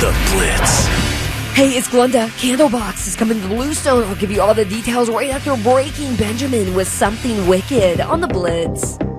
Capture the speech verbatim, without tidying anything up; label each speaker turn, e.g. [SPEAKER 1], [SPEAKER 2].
[SPEAKER 1] The Blitz.
[SPEAKER 2] Hey, it's Glenda. Candlebox is coming to Bluestone. I'll give you all the details right after Breaking Benjamin with Something Wicked on The Blitz.